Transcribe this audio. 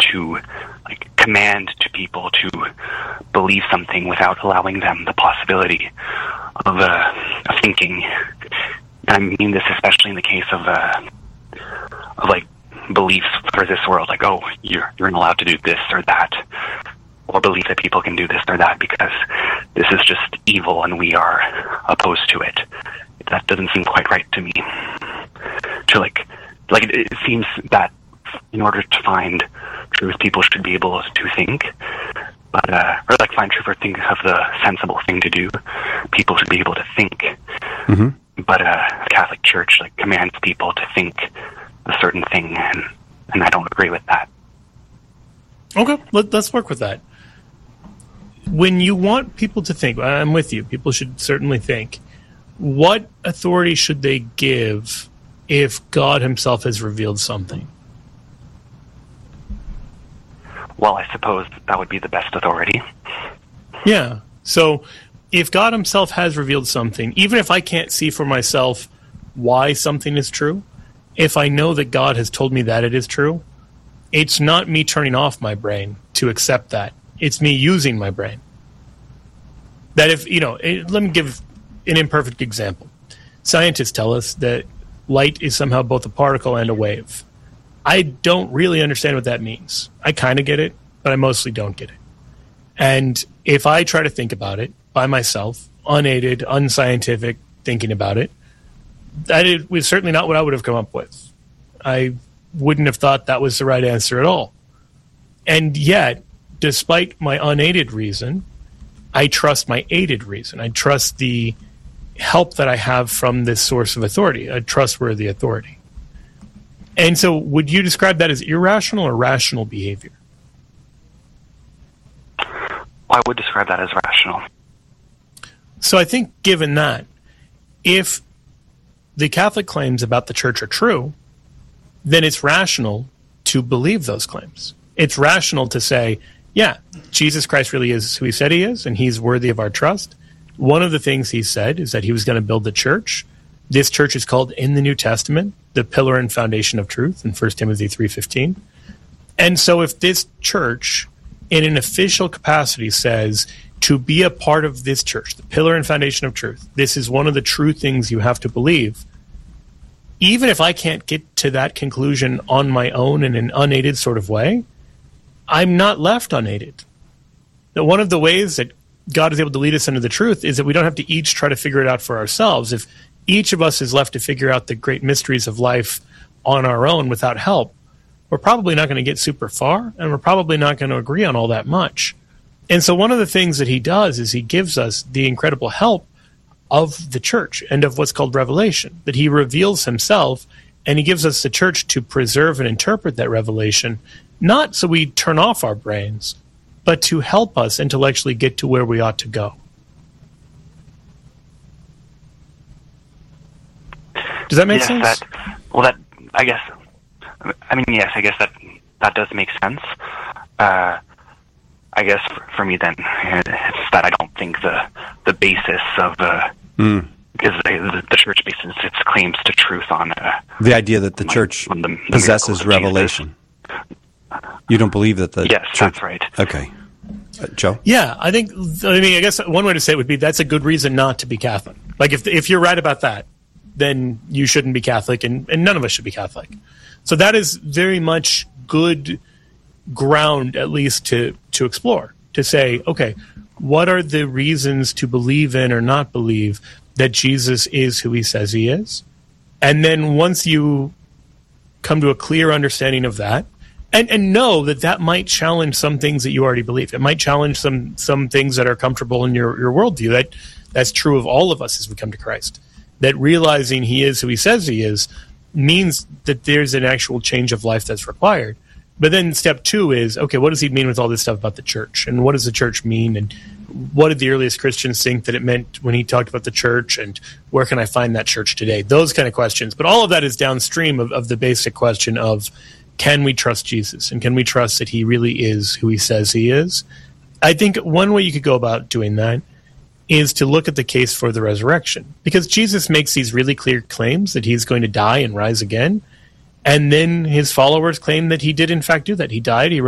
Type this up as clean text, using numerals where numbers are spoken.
to command to people to believe something without allowing them the possibility of thinking. And I mean this especially in the case of beliefs for this world, you're not allowed to do this or that, or believe that people can do this or that because this is just evil and we are opposed to it. That doesn't seem quite right to me. It seems that in order to find truth, people should be able to think, or find truth or think of the sensible thing to do. People should be able to think. Mm-hmm. But the Catholic Church commands people to think a certain thing, and I don't agree with that. Okay, let's work with that. When you want people to think, I'm with you, people should certainly think. What authority should they give if God himself has revealed something? Well, I suppose that would be the best authority. Yeah, so if God himself has revealed something, even if I can't see for myself why something is true, if I know that God has told me that it is true, it's not me turning off my brain to accept that. It's me using my brain. That if, let me give an imperfect example. Scientists tell us that light is somehow both a particle and a wave. I don't really understand what that means. I kind of get it, but I mostly don't get it. And if I try to think about it by myself, unaided, unscientific thinking about it, that was certainly not what I would have come up with. I wouldn't have thought that was the right answer at all. And yet, despite my unaided reason, I trust my aided reason. I trust the help that I have from this source of authority, a trustworthy authority. And so would you describe that as irrational or rational behavior? I would describe that as rational. So I think given that, if the Catholic claims about the Church are true, then it's rational to believe those claims. It's rational to say, yeah, Jesus Christ really is who he said he is, and he's worthy of our trust. One of the things he said is that he was going to build the church. This church is called in the New Testament the pillar and foundation of truth in 1 Timothy 3:15. And so if this church in an official capacity says to be a part of this church, the pillar and foundation of truth, this is one of the true things you have to believe, even if I can't get to that conclusion on my own in an unaided sort of way, I'm not left unaided. Now, one of the ways that God is able to lead us into the truth is that we don't have to each try to figure it out for ourselves. If each of us is left to figure out the great mysteries of life on our own without help, we're probably not going to get super far, and we're probably not going to agree on all that much. And so one of the things that he does is he gives us the incredible help of the church and of what's called revelation, that he reveals himself, and he gives us the church to preserve and interpret that revelation, not so we turn off our brains, but to help us intellectually get to where we ought to go. Does that make sense? I guess that does make sense. I guess for me then, it's that I don't think the basis of is the church bases its claims to truth on the idea that the church possesses revelation. You don't believe that the yes, church... that's right. Okay. Joe? Yeah, I guess one way to say it would be that's a good reason not to be Catholic. Like if you're right about that, then you shouldn't be Catholic, and none of us should be Catholic. So that is very much good ground, at least to explore, to say, okay, what are the reasons to believe in or not believe that Jesus is who he says he is? And then once you come to a clear understanding of that, and know that that might challenge some things that you already believe. It might challenge some things that are comfortable in your worldview. That's true of all of us as we come to Christ. That realizing he is who he says he is means that there's an actual change of life that's required. But then step two is, okay, what does he mean with all this stuff about the church? And what does the church mean? And what did the earliest Christians think that it meant when he talked about the church? And where can I find that church today? Those kind of questions. But all of that is downstream of the basic question of, can we trust Jesus? And can we trust that he really is who he says he is? I think one way you could go about doing that is to look at the case for the resurrection. Because Jesus makes these really clear claims that he's going to die and rise again. And then his followers claim that he did in fact do that. He died, he rose